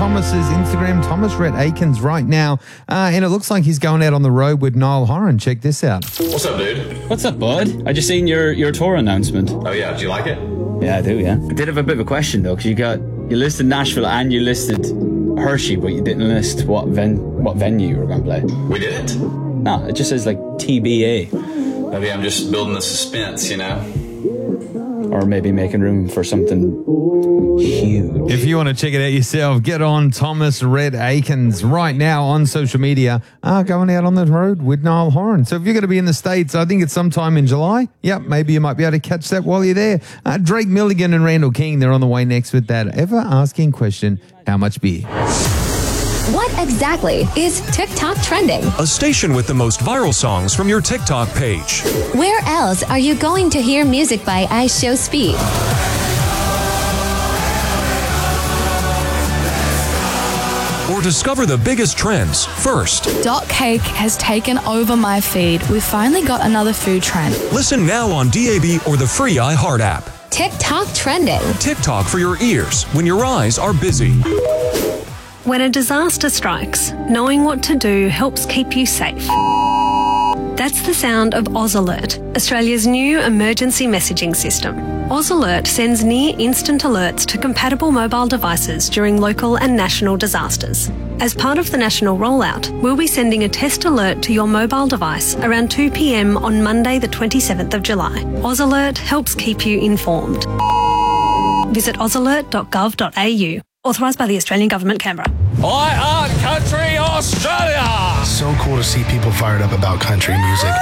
Thomas's Instagram, Thomas Rhett Akins, right now. And it looks like he's going out on the road with Niall Horan. Check this out. What's up, dude? What's up, bud? I just seen your tour announcement. Oh, yeah. Do you like it? Yeah, I do, yeah. I did have a bit of a question, though, because you listed Nashville and you listed Hershey, but you didn't list what venue you were going to play. We didn't? No, it just says, like, TBA. Maybe I'm just building the suspense, you know? Or maybe making room for something huge. If you want to check it out yourself, get on Thomas Rhett Akins right now on social media. Going out on the road with Niall Horan. So if you're going to be in the States, I think it's sometime in July. Yep, maybe you might be able to catch that while you're there. Drake Milligan and Randall King, they're on the way next with that ever-asking question, how much beer? What exactly is TikTok trending? A station with the most viral songs from your TikTok page. Where else are you going to hear music by Ice Show Speed? Or discover the biggest trends first. Dot Cake has taken over my feed. We've finally got another food trend. Listen now on DAB or the free iHeart app. TikTok trending. TikTok for your ears when your eyes are busy. When a disaster strikes, knowing what to do helps keep you safe. That's the sound of Oz Alert, Australia's new emergency messaging system. Oz Alert sends near-instant alerts to compatible mobile devices during local and national disasters. As part of the national rollout, we'll be sending a test alert to your mobile device around 2 p.m. on Monday the 27th of July. Oz Alert helps keep you informed. Visit ozalert.gov.au. Authorised by the Australian Government, Canberra. I Art Country Australia! So cool to see people fired up about country music.